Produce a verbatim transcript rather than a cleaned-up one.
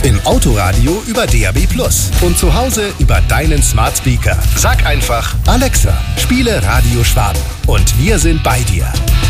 Im Autoradio über D A B plus. Und zu Hause über deinen Smart Speaker. Sag einfach, Alexa, spiele Radio Schwaben. Und wir sind bei dir.